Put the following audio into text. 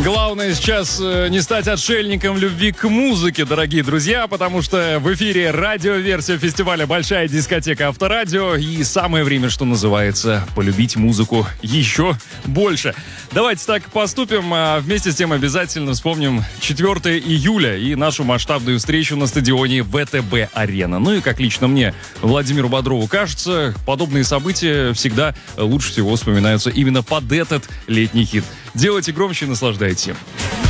Главное сейчас не стать отшельником любви к музыке, дорогие друзья, потому что в эфире радиоверсия фестиваля «Большая дискотека Авторадио», и самое время, что называется, полюбить музыку еще больше. Давайте так поступим, а вместе с тем обязательно вспомним 4 июля и нашу масштабную встречу на стадионе ВТБ-Арена. Ну и, как лично мне, Владимиру Бодрову кажется, подобные события всегда лучше всего вспоминаются именно под этот летний хит. Делайте громче и наслаждайтесь им.